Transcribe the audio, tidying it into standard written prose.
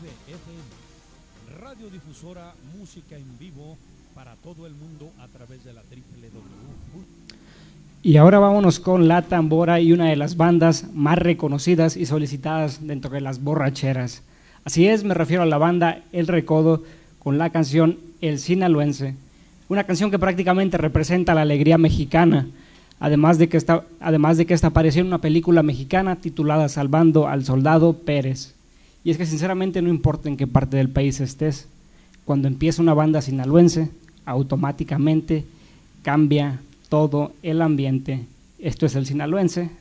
FM, radiodifusora música en vivo para todo el mundo a través de la www. Y ahora vámonos con La Tambora y una de las bandas más reconocidas y solicitadas dentro de las borracheras. Así es, me refiero a la banda El Recodo con la canción El Sinaloense, una canción que prácticamente representa la alegría mexicana, además de que esta apareció en una película mexicana titulada Salvando al Soldado Pérez. Y es que sinceramente no importa en qué parte del país estés, cuando empieza una banda sinaloense, automáticamente cambia todo el ambiente. Esto es El Sinaloense